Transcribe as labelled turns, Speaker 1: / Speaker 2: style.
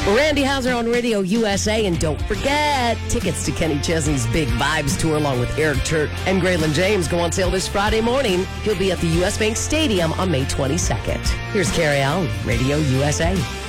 Speaker 1: Randy Houser on Radio USA. And don't forget, tickets to Kenny Chesney's Big Vibes Tour along with Eric Turt and Graylin James go on sale this Friday morning. He'll be at the U.S. Bank Stadium on May 22nd. Here's Carrie Allen, Radio USA.